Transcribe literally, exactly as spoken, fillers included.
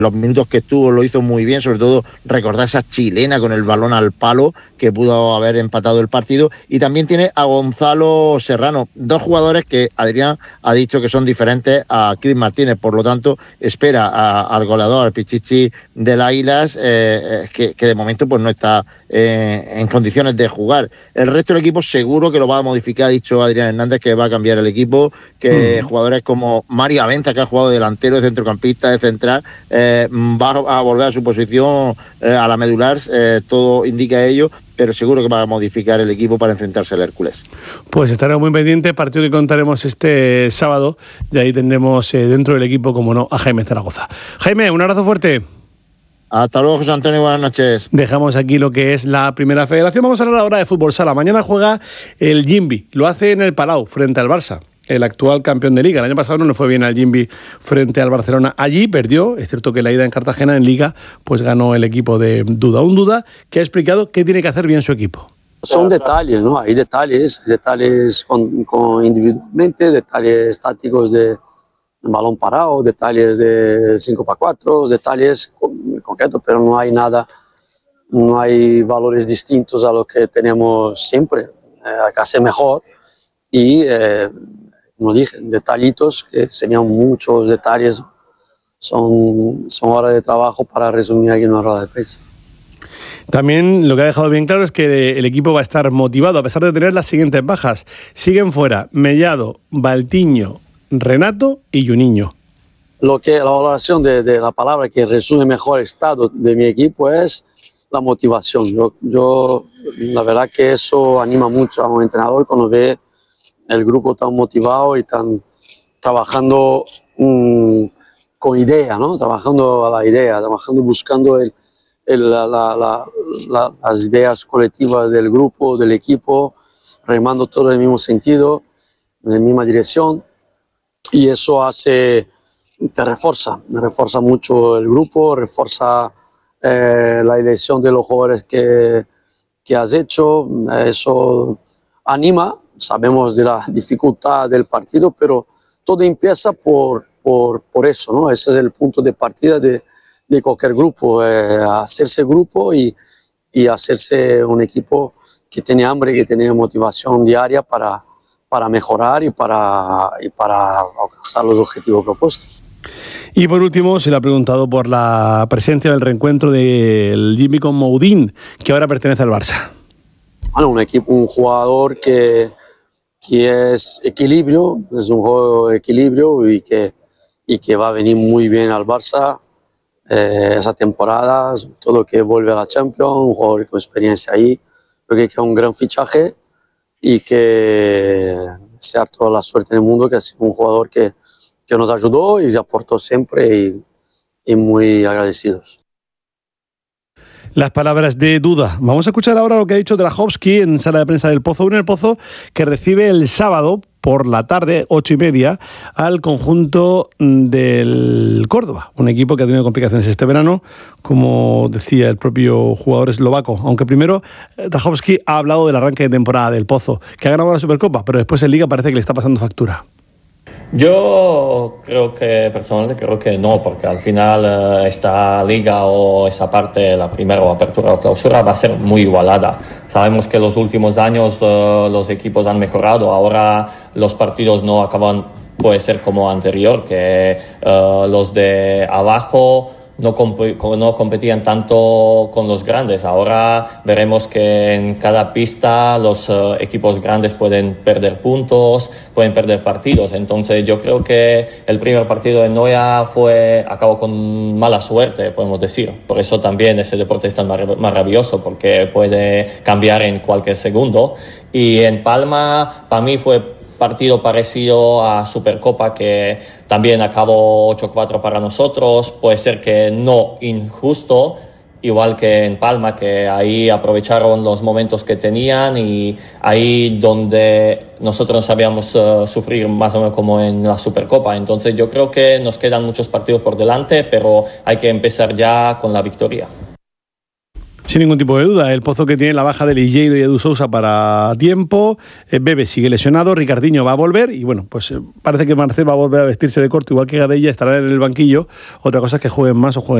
Los minutos que estuvo lo hizo muy bien, sobre todo recordar esa chilena con el balón al palo que pudo haber empatado el partido. Y también tiene a Gonzalo Serrano, dos jugadores que Adrián ha dicho que son diferentes a Chris Martínez, por lo tanto espera a, al goleador, al Pichichi del Águilas, eh, que, que de momento pues no está eh, en condiciones de jugar. El resto del equipo seguro que lo va a modificar, ha dicho Adrián Hernández, que va a cambiar el equipo, que mm. jugadores como Mario Avenza, que ha jugado de delantero, de centrocampista, de central, eh, va a volver a su posición eh, a la medular, eh, todo indica ello, pero seguro que va a modificar el equipo para enfrentarse al Hércules. Pues estaremos muy pendientes, partido que contaremos este sábado, y ahí tendremos eh, dentro del equipo, como no, a Jaime Zaragoza. Jaime, un abrazo fuerte. Hasta luego, José Antonio, buenas noches. Dejamos aquí lo que es la primera federación. Vamos a hablar ahora de fútbol sala. Mañana juega el Jimbi, lo hace en el Palau, frente al Barça, el actual campeón de Liga. El año pasado no le fue bien al Jimbi frente al Barcelona. Allí perdió, es cierto que la ida en Cartagena en Liga, pues ganó el equipo de Duda. Un Duda que ha explicado qué tiene que hacer bien su equipo. Son detalles, ¿no? Hay detalles, detalles con, con individualmente, detalles tácticos de balón parado, detalles de cinco para cuatro, detalles concretos, pero no hay nada, no hay valores distintos a lo que tenemos siempre. Eh, hay que hacer mejor y, eh, como dije, detallitos, que serían muchos detalles, son, son horas de trabajo para resumir aquí en una rueda de prensa. También lo que ha dejado bien claro es que el equipo va a estar motivado a pesar de tener las siguientes bajas. Siguen fuera Mellado, Valtiño, Renato y Juninho. Lo que la valoración de, de la palabra que resume mejor el estado de mi equipo es la motivación. Yo, yo la verdad que eso anima mucho a un entrenador cuando ve el grupo tan motivado y tan trabajando mmm, con idea, ¿no? Trabajando a la idea, trabajando buscando el, el, la, la, la, la, las ideas colectivas del grupo, del equipo, remando todo en el mismo sentido, en la misma dirección. Y eso hace, te refuerza, refuerza mucho el grupo, refuerza eh, la elección de los jugadores que, que has hecho, eso anima, sabemos de la dificultad del partido, pero todo empieza por, por, por eso, ¿no? Ese es el punto de partida de, de cualquier grupo, eh, hacerse grupo y, y hacerse un equipo que tiene hambre, que tiene motivación diaria para para mejorar y para, y para alcanzar los objetivos propuestos. Y por último, se le ha preguntado por la presencia del reencuentro del Jimmy con Moudín, que ahora pertenece al Barça. Bueno, un, equipo, un jugador que, que es equilibrio, es un juego de equilibrio y que, y que va a venir muy bien al Barça eh, esa temporada, todo que vuelve a la Champions, un jugador con experiencia ahí, creo que es un gran fichaje y que sea toda la suerte en el mundo, que es un jugador que, que nos ayudó y aportó siempre y, y muy agradecidos. Las palabras de Duda. Vamos a escuchar ahora lo que ha dicho Drahovski en sala de prensa del Pozo. Un El Pozo que recibe el sábado por la tarde, ocho y media, al conjunto del Córdoba, un equipo que ha tenido complicaciones este verano, como decía el propio jugador eslovaco, aunque primero Drahovski ha hablado del arranque de temporada del Pozo, que ha ganado la Supercopa, pero después en Liga parece que le está pasando factura. Yo creo que, personalmente creo que no, porque al final eh, esta liga o esa parte, la primera o apertura o clausura, va a ser muy igualada. Sabemos que los últimos años eh, los equipos han mejorado, ahora los partidos no acaban, puede ser como anterior, que eh, los de abajo no, comp- no competían tanto con los grandes. Ahora veremos que en cada pista los uh, equipos grandes pueden perder puntos, pueden perder partidos. Entonces yo creo que el primer partido de Noia fue, acabó con mala suerte, podemos decir. Por eso también ese deporte es tan mar- maravilloso, porque puede cambiar en cualquier segundo. Y en Palma, para mí fue partido parecido a Supercopa, que también acabó ocho cuatro para nosotros. Puede ser que no injusto, igual que en Palma, que ahí aprovecharon los momentos que tenían y ahí donde nosotros no sabíamos uh, sufrir más o menos como en la Supercopa. Entonces yo creo que nos quedan muchos partidos por delante, pero hay que empezar ya con la victoria. Sin ningún tipo de duda, el Pozo que tiene la baja de Ligeiro y Edu Sousa para tiempo, eh, Bebe sigue lesionado, Ricardinho va a volver y bueno, pues eh, parece que Marcel va a volver a vestirse de corto, igual que Gadella, estará en el banquillo. Otra cosa es que jueguen más o jueguen